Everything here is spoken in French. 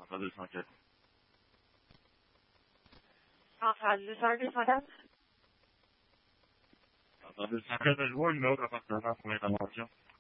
Centrale de Sanquette. Centrale de service, madame? Centrale de Sanquette, je vois une autre appartement pour l'intervention.